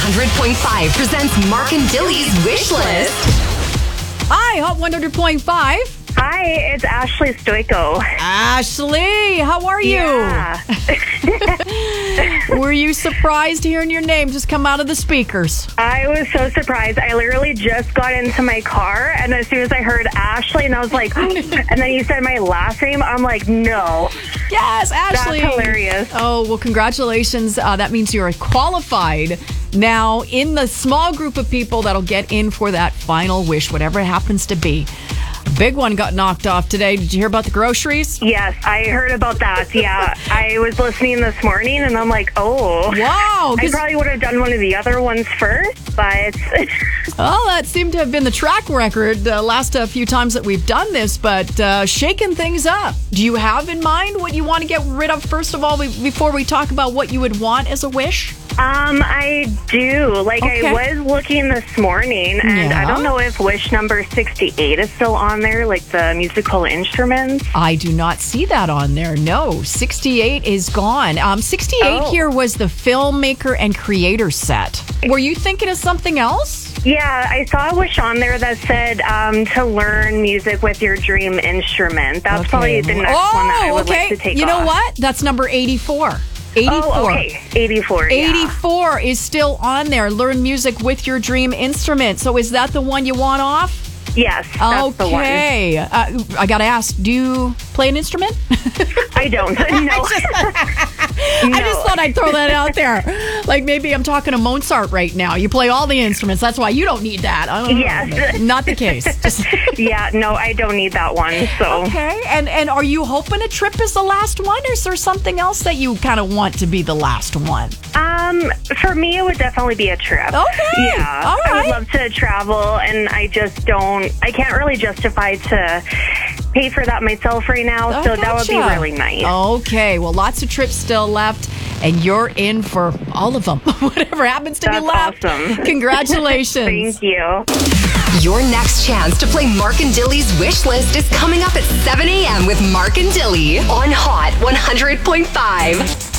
100.5 presents Mark and Dilly's Wish List. Hi, Hot 100.5. Hi, it's Ashley Stoico. Ashley, how are you? Yeah. Were you surprised hearing your name just come out of the speakers? I was so surprised. I literally just got into my car, and as soon as I heard Ashley, and I was like, and then you said my last name, I'm like, no. Yes, Ashley. That's hilarious. Oh, well, congratulations. That means you're qualified now in the small group of people that'll get in for that final wish, whatever it happens to be. A big one got knocked off today. Did you hear about the groceries? Yes, I heard about that. Yeah, I was listening this morning, and I'm like, oh. Wow. I probably would have done one of the other ones first, but... Well, that seemed to have been the track record last few times that we've done this, but shaking things up. Do you have in mind what you want to get rid of, first of all, before we talk about what you would want as a wish? I do. Okay. I was looking this morning, and I don't know if wish number 68 is still on there, like the musical instruments. I do not see that on there. No, 68 is gone. 68 here was the filmmaker and creator set. Were you thinking of something else? Yeah, I saw a wish on there that said to learn music with your dream instrument. That's probably the next one that I would like to take off. You know what? That's number 84. 84. Oh, okay. 84, yeah. 84 is still on there. Learn music with your dream instrument. So is that the one you want off? Yes, that's the one. Okay. I got to ask, do you play an instrument? I don't. No. I just thought I'd throw that out there. Like maybe I'm talking to Mozart right now. You play all the instruments. That's why you don't need that. Yes. Not the case. Yeah, no, I don't need that one. So. Okay. And are you hoping a trip is the last one, or is there something else that you kind of want to be the last one? For me, it would definitely be a trip. Okay. Yeah. All right. I would love to travel, and I can't really justify to pay for that myself right now, so that would be really nice. Okay, well, lots of trips still left, and you're in for all of them. Whatever happens to be left. Awesome. Congratulations. Thank you. Your next chance to play Mark and Dilly's Wish List is coming up at 7 a.m. with Mark and Dilly on Hot 100.5.